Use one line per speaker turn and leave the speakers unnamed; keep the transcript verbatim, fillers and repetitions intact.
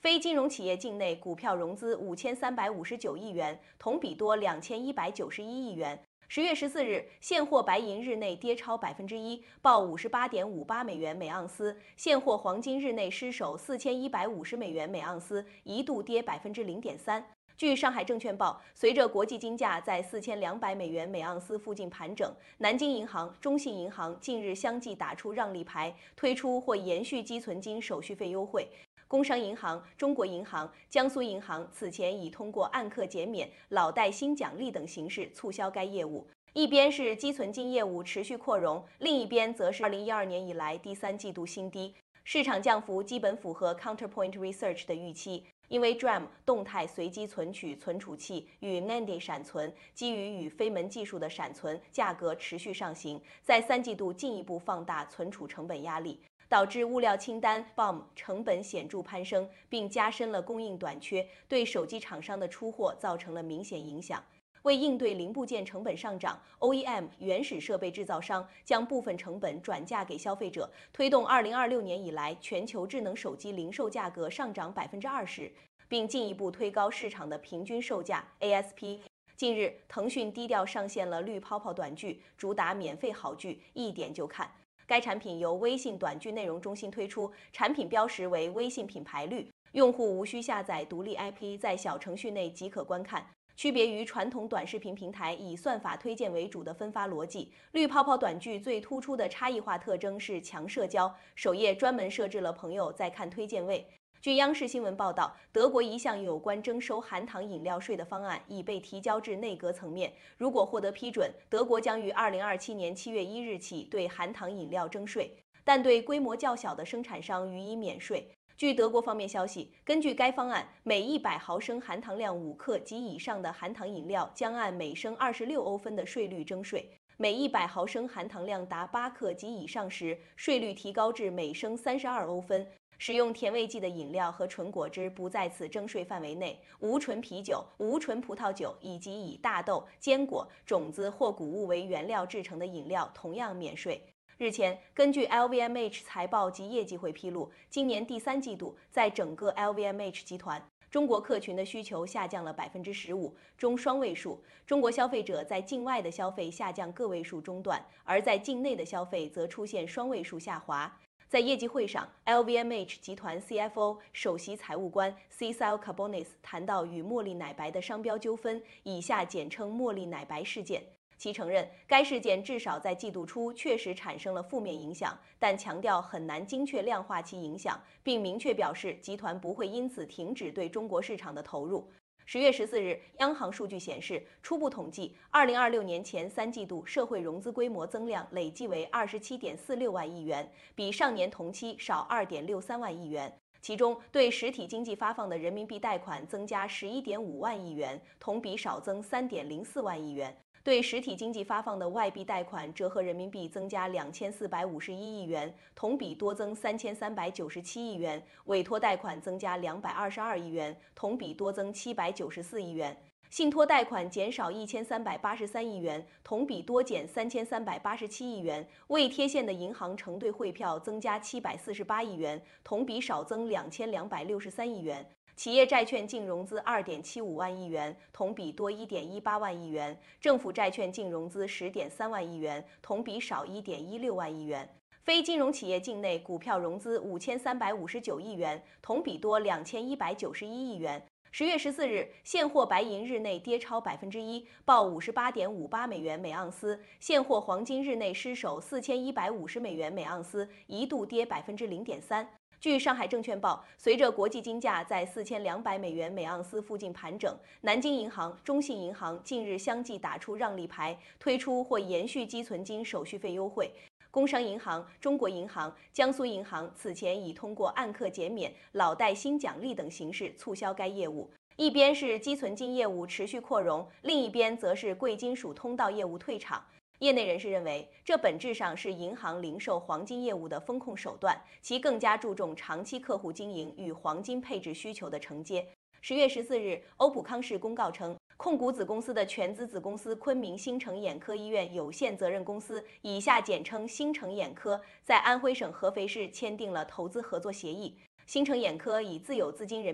非金融企业境内股票融资五千三百五十九亿元，同比多两千一百九十一亿元。十月十四日，现货白银日内跌超百分之一，报五十八点五八美元每盎司；现货黄金日内失守四千一百五十美元每盎司，一度跌百分之零点三。据上海证券报，随着国际金价在四千两百美元每盎司附近盘整，南京银行、中信银行近日相继打出让利牌，推出或延续积存金手续费优惠。工商银行、中国银行、江苏银行此前已通过按客减免、老贷新奖励等形式促销该业务。一边是积存金业务持续扩容，另一边则是二零一二年以来第三季度新低，市场降幅基本符合 Counterpoint Research 的预期。因为 D R A M 动态随机存取存储器与 N A N D 闪存基于与非门技术的闪存价格持续上行，在三季度进一步放大存储成本压力，导致物料清单 B O M 成本显著攀升，并加深了供应短缺，对手机厂商的出货造成了明显影响。为应对零部件成本上涨 ，O E M 原始设备制造商将部分成本转嫁给消费者，推动二零二六年以来全球智能手机零售价格上涨百分之二十，并进一步推高市场的平均售价 A S P。近日，腾讯低调上线了绿泡泡短剧，主打免费好剧，一点就看。该产品由微信短剧内容中心推出，产品标识为微信品牌绿，用户无需下载独立 I P， 在小程序内即可观看。区别于传统短视频平台以算法推荐为主的分发逻辑，绿泡泡短剧最突出的差异化特征是强社交，首页专门设置了朋友在看推荐位。据央视新闻报道，德国一项有关征收含糖饮料税的方案已被提交至内阁层面，如果获得批准，德国将于二零二七年七月一日起对含糖饮料征税，但对规模较小的生产商予以免税。据德国方面消息，根据该方案，每一百毫升含糖量五克及以上的含糖饮料将按每升二十六欧分的税率征税；每一百毫升含糖量达八克及以上时，税率提高至每升三十二欧分。使用甜味剂的饮料和纯果汁不在此征税范围内，无醇啤酒、无醇葡萄酒以及以大豆、坚果、种子或谷物为原料制成的饮料同样免税。日前，根据 L V M H 财报及业绩会披露，今年第三季度，在整个 L V M H 集团，中国客群的需求下降了百分之十五，中双位数；中国消费者在境外的消费下降个位数中段，而在境内的消费则出现双位数下滑。在业绩会上 ，L V M H 集团 C F O 首席财务官 Cecile Carbonis 谈到与茉莉奶白的商标纠纷，以下简称茉莉奶白事件。其承认该事件至少在季度初确实产生了负面影响，但强调很难精确量化其影响，并明确表示集团不会因此停止对中国市场的投入。十月十四日，央行数据显示，初步统计，二零二六年前三季度社会融资规模增量累计为二十七点四六万亿元，比上年同期少二点六三万亿元。其中，对实体经济发放的人民币贷款增加十一点五万亿元，同比少增三点零四万亿元。对实体经济发放的外币贷款折合人民币增加两千四百五十一亿元，同比多增三千三百九十七亿元；委托贷款增加两百二十二亿元，同比多增七百九十四亿元；信托贷款减少一千三百八十三亿元，同比多减三千三百八十七亿元；未贴现的银行承兑汇票增加七百四十八亿元，同比少增两千两百六十三亿元。企业债券净融资二点七五万亿元，同比多一点一八万亿元；政府债券净融资十点三万亿元，同比少一点一六万亿元。非金融企业境内股票融资五千三百五十九亿元，同比多两千一百九十一亿元。十月十四日，现货白银日内跌超百分之一，报五十八点五八美元每盎司；现货黄金日内失守四千一百五十美元每盎司，一度跌百分之零点三。据上海证券报，随着国际金价在四千两百美元每盎司附近盘整，南京银行、中信银行近日相继打出让利牌，推出或延续积存金手续费优惠。工商银行、中国银行、江苏银行此前已通过按客减免、老贷新奖励等形式促销该业务。一边是积存金业务持续扩容，另一边则是贵金属通道业务退场。业内人士认为，这本质上是银行零售黄金业务的风控手段，其更加注重长期客户经营与黄金配置需求的承接。十月十四日，欧普康视公告称，控股子公司的全资子公司昆明新城眼科医院有限责任公司（以下简称新城眼科）在安徽省合肥市签订了投资合作协议。新城眼科以自有资金人